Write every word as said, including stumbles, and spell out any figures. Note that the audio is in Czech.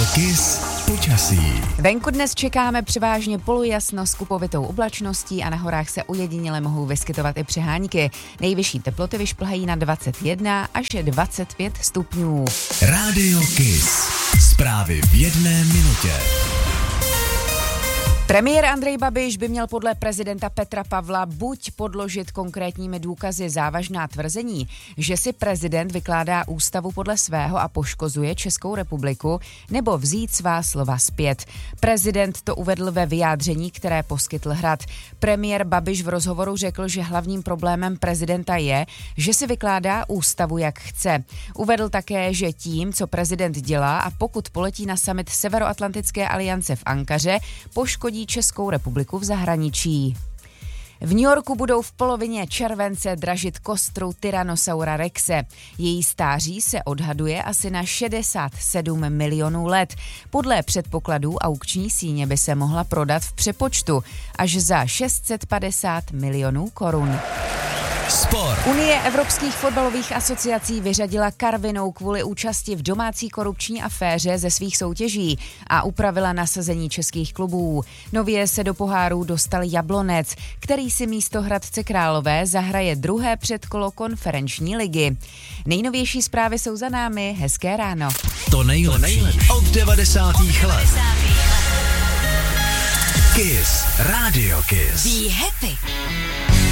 Kiss počasí. Venku dnes čekáme převážně polojasno s kupovitou oblačností a na horách se ojediněle mohou vyskytovat i přehánky. Nejvyšší teploty vyšplhají na dvacet jedna až dvacet pět stupňů. Rádio Kiss. Zprávy v jedné minutě. Premiér Andrej Babiš by měl podle prezidenta Petra Pavla buď podložit konkrétními důkazy závažná tvrzení, že si prezident vykládá ústavu podle svého a poškozuje Českou republiku, nebo vzít svá slova zpět. Prezident to uvedl ve vyjádření, které poskytl Hrad. Premiér Babiš v rozhovoru řekl, že hlavním problémem prezidenta je, že si vykládá ústavu jak chce. Uvedl také, že tím, co prezident dělá a pokud poletí na summit Severoatlantické aliance v Ankaře, poškodí Českou republiku v zahraničí. V New Yorku budou v polovině července dražit kostru Tyrannosaura rexe. Její stáří se odhaduje asi na šedesát sedm milionů let. Podle předpokladů aukční síně by se mohla prodat v přepočtu až za šest set padesát milionů korun. Sport. Unie evropských fotbalových asociací vyřadila Karvinou kvůli účasti v domácí korupční aféře ze svých soutěží a upravila nasazení českých klubů. Nově se do pohárů dostal Jablonec, který si místo Hradce Králové zahraje druhé předkolo konferenční ligy. Nejnovější zprávy jsou za námi. Hezké ráno. To nejlepší od devadesátých let. Kiss. Rádio Kiss. Be happy.